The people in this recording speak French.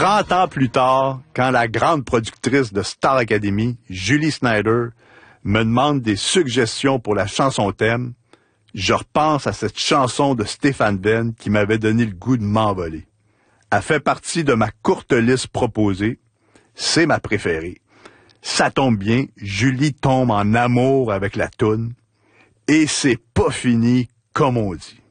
30 ans plus tard, quand la grande productrice de Star Academy, Julie Snyder, me demande des suggestions pour la chanson thème, je repense à cette chanson de Stéphane Venn qui m'avait donné le goût de m'envoler. Elle fait partie de ma courte liste proposée. C'est ma préférée. Ça tombe bien, Julie tombe en amour avec la toune. Et c'est pas fini, comme on dit.